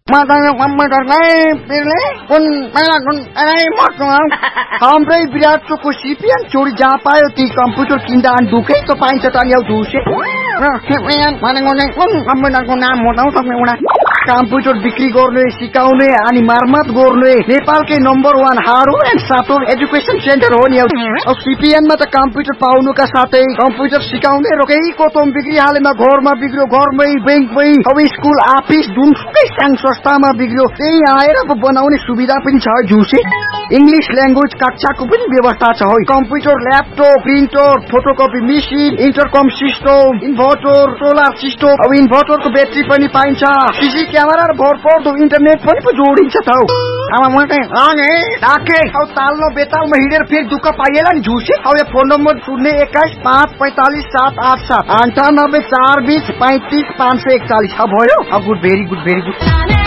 Matanya komputer pilih pun melan hamprai विराट को CPN चोरी जहाँ पायो ती कम्प्युटर किन्दा दुखै त पाइन्छ त नि दुसे कम्प्युटरको नाम बताउँ तपाईँ कम्प्युटर बिक्री गर्ने सिकाउने अनि मर्मत गर्ने नेपालकै number 1 hardware and software education centre हो नि सीपीएन मा त कम्प्युटर पाउनुका साथै कम्प्युटर सिकाउने रोकै कोतम बिक्री हालेमा घरमा बिग्रियो घरमै बैंकमै अब स्कुल अफिस जुनसुकै संघ संस्थामा बिग्रियो त्यही आएर बनाउने सुविधा पनि छ जुसे इंग्लिश ल्याङ्ग्वेज कक्षाको पनि व्यवस्था छ है computer laptop printer photocopy machine इन्टरकम system inverter solar system अब इन्भर्टरको ब्याट्री पनि पाइन्छ सीसी क्यामेरा र भरपर्दो इन्टरनेट पनि जोडिन्छ त आमा म चाहिँ डाके अब तालमा बेतालमा हिँडेर फेरि दुःख पाइएला नि झुसे अब यो फोन नम्बर 021 545 787 98 420 35 541 भयो अब गुड भेरी गुड